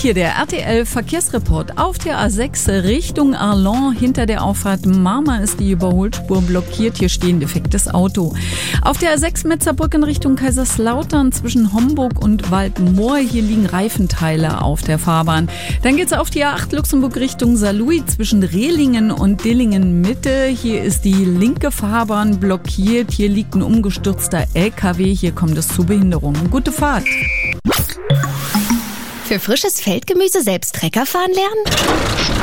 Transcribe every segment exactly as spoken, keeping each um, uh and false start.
hier der R T L-Verkehrsreport. Auf der A sechs Richtung Arlon hinter der Auffahrt Marmar ist die Überholspur blockiert. Hier steht ein defektes Auto. Auf der A sechs Metzerbrück in Richtung Kaiserslautern zwischen Homburg und Waldmoor. Hier liegen Reifenteile auf der Fahrbahn. Dann geht's auf die A acht Luxemburg Richtung Saarlouis zwischen Rehlingen und Dillingen Mitte. Hier ist die linke Fahrbahn blockiert. Hier liegt ein umgestürzter L K W. Hier kommt es zu Behinderungen. Gute Fahrt. Für frisches Feldgemüse selbst Trecker fahren lernen?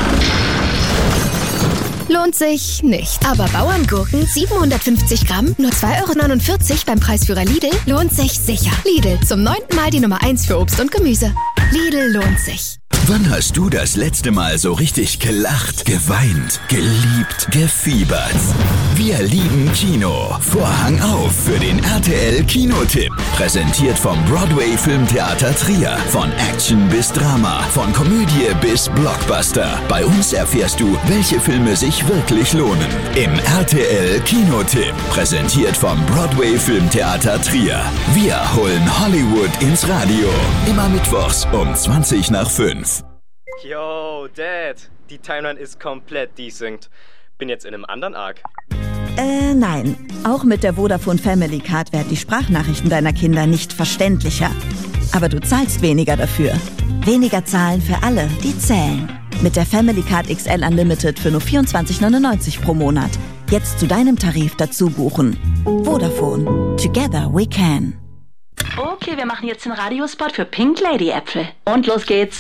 Lohnt sich nicht. Aber Bauerngurken siebenhundertfünfzig Gramm, nur zwei Euro neunundvierzig beim Preisführer Lidl, lohnt sich sicher. Lidl, zum neunten Mal die Nummer eins für Obst und Gemüse. Lidl lohnt sich. Wann hast du das letzte Mal so richtig gelacht, geweint, geliebt, gefiebert? Wir lieben Kino. Vorhang auf für den R T L-Kinotipp. Präsentiert vom Broadway Filmtheater Trier. Von Action bis Drama, von Komödie bis Blockbuster. Bei uns erfährst du, welche Filme sich wirklich lohnen. Im R T L-Kinotipp. Präsentiert vom Broadway Filmtheater Trier. Wir holen Hollywood ins Radio. Immer mittwochs um zwanzig nach fünf. Yo, Dad, die Timeline ist komplett desynced. Bin jetzt in einem anderen Arc. Äh, nein. Auch mit der Vodafone Family Card werden die Sprachnachrichten deiner Kinder nicht verständlicher. Aber du zahlst weniger dafür. Weniger zahlen für alle, die zählen. Mit der Family Card X L Unlimited für nur vierundzwanzig neunundneunzig pro Monat. Jetzt zu deinem Tarif dazu buchen. Vodafone. Together we can. Okay, wir machen jetzt den Radiospot für Pink Lady Äpfel. Und los geht's.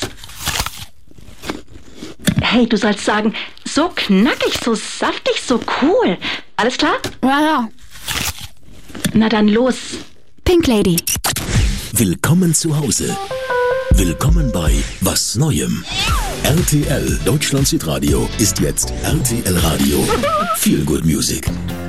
Hey, du sollst sagen, so knackig, so saftig, so cool. Alles klar? Ja, ja. Na dann los. Pink Lady. Willkommen zu Hause. Willkommen bei Was Neuem. R T L Deutschland Hitradio ist jetzt R T L Radio. Feel Good Music.